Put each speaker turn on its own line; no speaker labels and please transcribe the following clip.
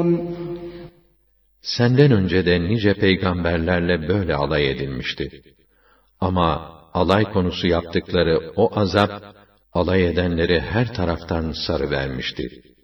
Senden önce de nice peygamberlerle böyle alay edilmişti. Ama alay konusu yaptıkları o azap, alay edenleri her taraftan sarıvermişti.